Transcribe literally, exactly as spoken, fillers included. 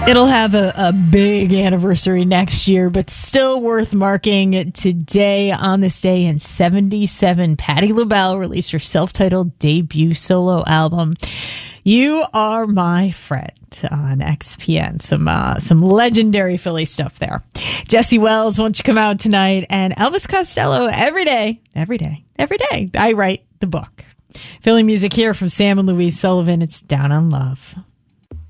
It'll have a, a big anniversary next year, but still worth marking. Today, on this day in seventy-seven, Patti LaBelle released her self-titled debut solo album, You Are My Friend, on X P N. Some uh, some legendary Philly stuff there. Jesse Wells, Won't You Come Out Tonight, and Elvis Costello, every day, every day, every day, I write the book. Philly music here from Sam and Louise Sullivan. It's Down on Love.